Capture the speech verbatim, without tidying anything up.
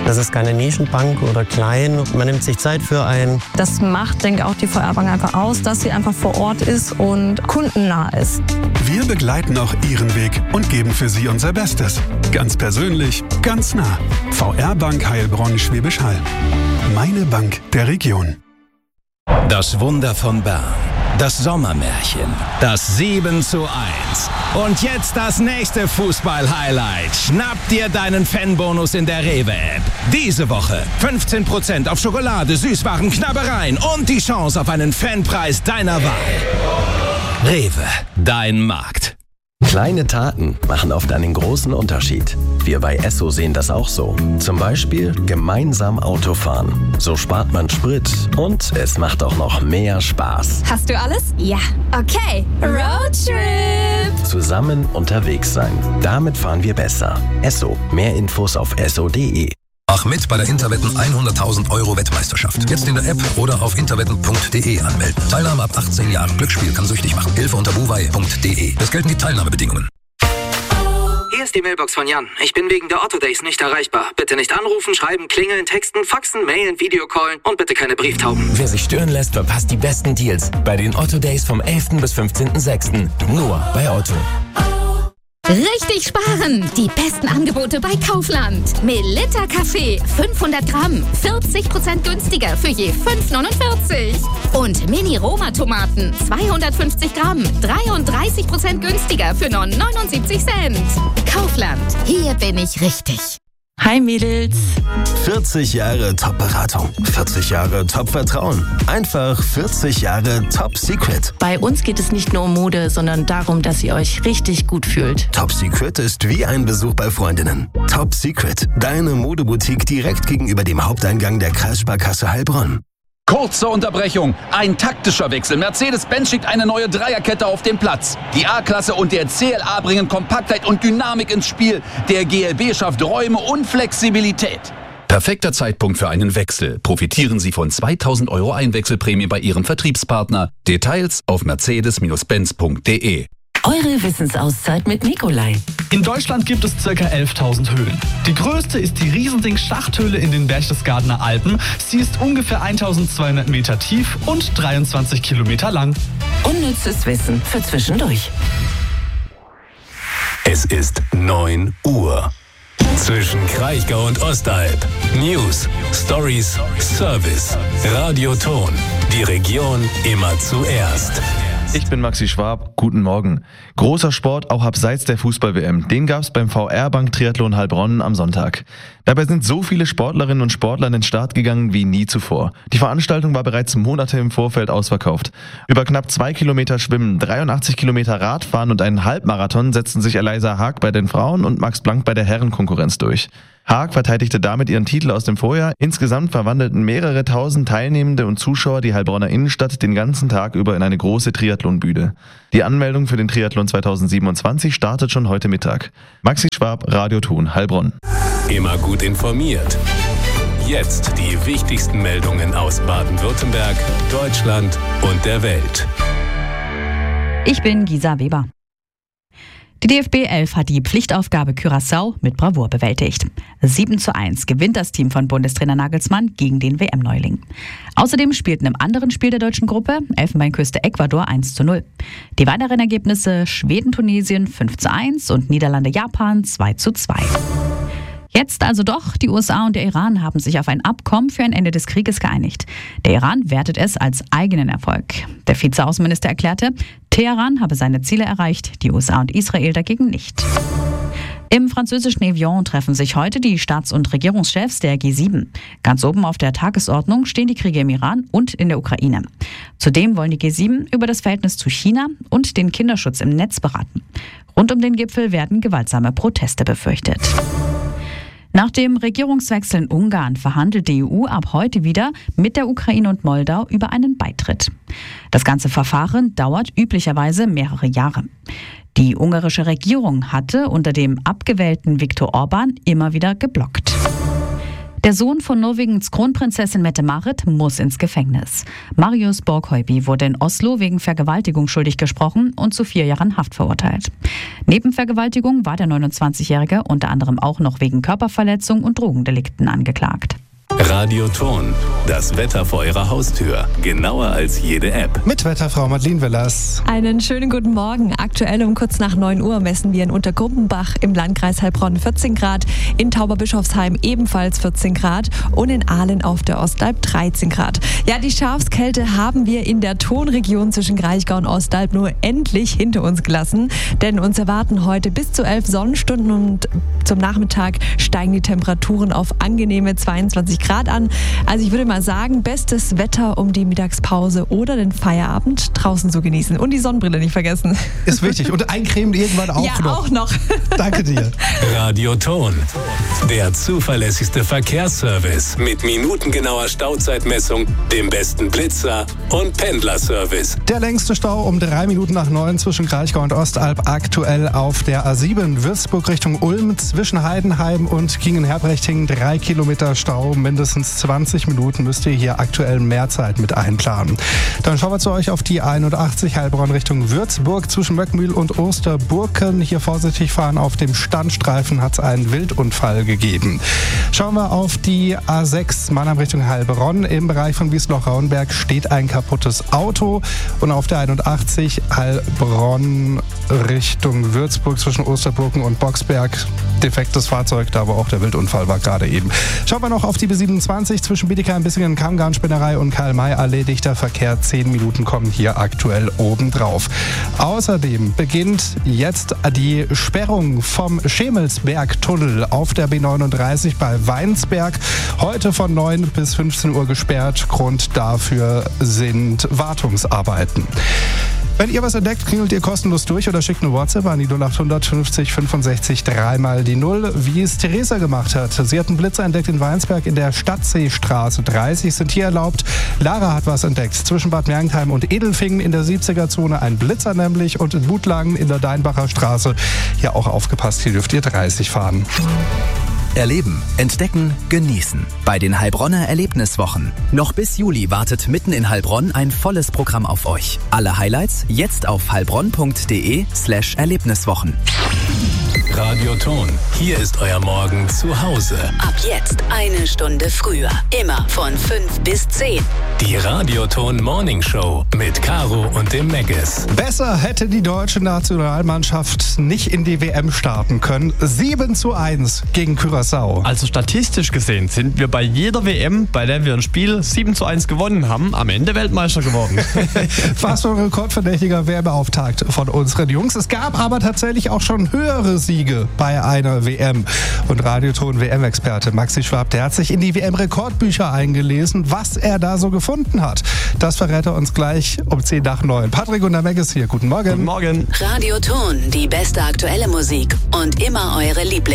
Das ist keine Nischenbank oder klein. Man nimmt sich Zeit für einen. Das macht, denke ich, auch die V R-Bank einfach aus, dass sie einfach vor Ort ist und kundennah ist. Wir begleiten auch Ihren Weg und geben für Sie unser Bestes. Ganz persönlich, ganz nah. V R-Bank Heilbronn Schwäbisch Hall. Meine Bank der Region. Das Wunder von Bern. Das Sommermärchen. Das sieben zu eins. Und jetzt das nächste Fußball-Highlight. Schnapp dir deinen Fanbonus in der Rewe-App. Diese Woche fünfzehn Prozent auf Schokolade, Süßwaren, Knabbereien und die Chance auf einen Fanpreis deiner Wahl. Rewe, dein Markt. Kleine Taten machen oft einen großen Unterschied. Wir bei Esso sehen das auch so. Zum Beispiel gemeinsam Autofahren. So spart man Sprit und es macht auch noch mehr Spaß. Hast du alles? Ja. Okay. Roadtrip. Zusammen unterwegs sein. Damit fahren wir besser. Esso. Mehr Infos auf esso punkt de. Mach mit bei der Interwetten hunderttausend Euro Wettmeisterschaft. Jetzt in der App oder auf interwetten punkt de anmelden. Teilnahme ab achtzehn Jahren. Glücksspiel kann süchtig machen. Hilfe unter buwei punkt de. Es gelten die Teilnahmebedingungen. Hier ist die Mailbox von Jan. Ich bin wegen der Otto Days nicht erreichbar. Bitte nicht anrufen, schreiben, klingeln, texten, faxen, mailen, Videocallen und bitte keine Brieftauben. Wer sich stören lässt, verpasst die besten Deals bei den Otto Days vom elften bis fünfzehnten sechsten Nur bei Otto. Richtig sparen! Die besten Angebote bei Kaufland. Melitta Kaffee, fünfhundert Gramm, vierzig Prozent günstiger für je fünf neunundvierzig. Und Mini-Roma-Tomaten, zweihundertfünfzig Gramm, dreiunddreißig Prozent günstiger für nur neunundsiebzig Cent. Kaufland, hier bin ich richtig. Hi Mädels. vierzig Jahre Top-Beratung, vierzig Jahre Top-Vertrauen, einfach vierzig Jahre Top-Secret. Bei uns geht es nicht nur um Mode, sondern darum, dass ihr euch richtig gut fühlt. Top-Secret ist wie ein Besuch bei Freundinnen. Top-Secret, deine Modeboutique direkt gegenüber dem Haupteingang der Kreissparkasse Heilbronn. Kurze Unterbrechung. Ein taktischer Wechsel. Mercedes-Benz schickt eine neue Dreierkette auf den Platz. Die A-Klasse und der C L A bringen Kompaktheit und Dynamik ins Spiel. Der G L B schafft Räume und Flexibilität. Perfekter Zeitpunkt für einen Wechsel. Profitieren Sie von zweitausend Euro Einwechselprämie bei Ihrem Vertriebspartner. Details auf mercedes benz punkt de. Eure Wissensauszeit mit Nikolai. In Deutschland gibt es ca. elftausend Höhlen. Die größte ist die Riesending-Schachthöhle in den Berchtesgadener Alpen. Sie ist ungefähr eintausendzweihundert Meter tief und dreiundzwanzig Kilometer lang. Unnützes Wissen für zwischendurch. Es ist neun Uhr. Zwischen Kraichgau und Ostalb. News, Stories, Service, Radioton. Die Region immer zuerst. Ich bin Maxi Schwab, guten Morgen. Großer Sport auch abseits der Fußball-W M. Den gab's beim V R-Bank Triathlon Heilbronn am Sonntag. Dabei sind so viele Sportlerinnen und Sportler an den Start gegangen wie nie zuvor. Die Veranstaltung war bereits Monate im Vorfeld ausverkauft. Über knapp zwei Kilometer Schwimmen, dreiundachtzig Kilometer Radfahren und einen Halbmarathon setzten sich Eliza Haag bei den Frauen und Max Blank bei der Herrenkonkurrenz durch. Haag verteidigte damit ihren Titel aus dem Vorjahr. Insgesamt verwandelten mehrere tausend Teilnehmende und Zuschauer die Heilbronner Innenstadt den ganzen Tag über in eine große Triathlonbühne. Die Anmeldung für den Triathlon zweitausendsiebenundzwanzig startet schon heute Mittag. Maxi Schwab, Radioton, Heilbronn. Immer gut informiert. Jetzt die wichtigsten Meldungen aus Baden-Württemberg, Deutschland und der Welt. Ich bin Gisa Weber. Die D F B elf hat die Pflichtaufgabe Curaçao mit Bravour bewältigt. sieben zu eins gewinnt das Team von Bundestrainer Nagelsmann gegen den W M-Neuling. Außerdem spielten im anderen Spiel der deutschen Gruppe Elfenbeinküste Ecuador eins zu null. Die weiteren Ergebnisse Schweden-Tunesien fünf zu eins und Niederlande-Japan zwei zu zwei. Jetzt also doch, die U S A und der Iran haben sich auf ein Abkommen für ein Ende des Krieges geeinigt. Der Iran wertet es als eigenen Erfolg. Der Vizeaußenminister erklärte, Teheran habe seine Ziele erreicht, die U S A und Israel dagegen nicht. Im französischen Evian treffen sich heute die Staats- und Regierungschefs der G sieben. Ganz oben auf der Tagesordnung stehen die Kriege im Iran und in der Ukraine. Zudem wollen die G sieben über das Verhältnis zu China und den Kinderschutz im Netz beraten. Rund um den Gipfel werden gewaltsame Proteste befürchtet. Nach dem Regierungswechsel in Ungarn verhandelt die E U ab heute wieder mit der Ukraine und Moldau über einen Beitritt. Das ganze Verfahren dauert üblicherweise mehrere Jahre. Die ungarische Regierung hatte unter dem abgewählten Viktor Orban immer wieder geblockt. Der Sohn von Norwegens Kronprinzessin Mette-Marit muss ins Gefängnis. Marius Borghøiby wurde in Oslo wegen Vergewaltigung schuldig gesprochen und zu vier Jahren Haft verurteilt. Neben Vergewaltigung war der neunundzwanzigjährige unter anderem auch noch wegen Körperverletzung und Drogendelikten angeklagt. Radioton, das Wetter vor Ihrer Haustür. Genauer als jede App. Mit Wetterfrau Madeleine Willers. Einen schönen guten Morgen. Aktuell um kurz nach neun Uhr messen wir in Untergrumpenbach im Landkreis Heilbronn vierzehn Grad, in Tauberbischofsheim ebenfalls vierzehn Grad und in Ahlen auf der Ostalb dreizehn Grad. Ja, die Schafskälte haben wir in der Tonregion zwischen Kraichgau und Ostalb nur endlich hinter uns gelassen, denn uns erwarten heute bis zu elf Sonnenstunden und zum Nachmittag steigen die Temperaturen auf angenehme zweiundzwanzig Grad an. Also ich würde mal sagen, bestes Wetter, um die Mittagspause oder den Feierabend draußen zu genießen. Und die Sonnenbrille nicht vergessen. Ist wichtig. Und eincremen irgendwann auch ja, noch. Ja, auch noch. Danke dir. Radioton, der zuverlässigste Verkehrsservice mit minutengenauer Stauzeitmessung, dem besten Blitzer und Pendlerservice. Der längste Stau um drei Minuten nach neun zwischen Kraichgau und Ostalb aktuell auf der A sieben Würzburg Richtung Ulm zwischen Heidenheim und Kingen-Herbrechting. Drei Kilometer Stau, mindestens zwanzig Minuten müsst ihr hier aktuell mehr Zeit mit einplanen. Dann schauen wir zu euch auf die einundachtzig Heilbronn Richtung Würzburg zwischen Möckmühl und Osterburken. Hier vorsichtig fahren, auf dem Standstreifen hat es einen Wildunfall gegeben. Schauen wir auf die A sechs Mannheim Richtung Heilbronn. Im Bereich von Wiesloch-Rauenberg steht ein kaputtes Auto und auf der einundachtzig Heilbronn Richtung Würzburg zwischen Osterburken und Boxberg defektes Fahrzeug, da wo auch der Wildunfall war gerade eben. Schauen wir noch auf die B siebenundzwanzig zwischen Bietigheim, Bissingen, Kammgarn-Spinnerei und Karl-May-Allee. Dichter Verkehr, zehn Minuten kommen hier aktuell obendrauf. Außerdem beginnt jetzt die Sperrung vom Schemelsberg-Tunnel auf der B neununddreißig bei Weinsberg. Heute von neun bis fünfzehn Uhr gesperrt. Grund dafür sind Wartungsarbeiten. Wenn ihr was entdeckt, klingelt ihr kostenlos durch oder schickt eine WhatsApp an die null acht fünfzig fünfundsechzig dreimal die null, wie es Theresa gemacht hat. Sie hat einen Blitzer entdeckt in Weinsberg in der Stadtseestraße. dreißig sind hier erlaubt. Lara hat was entdeckt zwischen Bad Mergentheim und Edelfingen in der siebziger-Zone. Ein Blitzer nämlich und in Butlangen in der Deinbacher Straße. Hier auch aufgepasst, hier dürft ihr dreißig fahren. Erleben, entdecken, genießen. Bei den Heilbronner Erlebniswochen. Noch bis Juli wartet mitten in Heilbronn ein volles Programm auf euch. Alle Highlights jetzt auf heilbronn.de slash Erlebniswochen. Radioton, hier ist euer Morgen zu Hause. Ab jetzt eine Stunde früher. Immer von fünf bis zehn. Die Radioton Morning Show mit Caro und dem Meggis. Besser hätte die deutsche Nationalmannschaft nicht in die W M starten können. sieben zu eins gegen Curaçao. Also statistisch gesehen sind wir bei jeder W M, bei der wir ein Spiel sieben zu eins gewonnen haben, am Ende Weltmeister geworden. Fast so ein rekordverdächtiger Werbeauftakt von unseren Jungs. Es gab aber tatsächlich auch schon höhere Siege bei einer W M. Und Radioton-W M-Experte Maxi Schwab, der hat sich in die W M-Rekordbücher eingelesen, was er da so gefunden hat. Das verrät er uns gleich um zehn nach neun. Patrick und der Meggis hier. Guten Morgen. Guten Morgen. Radioton, die beste aktuelle Musik und immer eure Lieblings.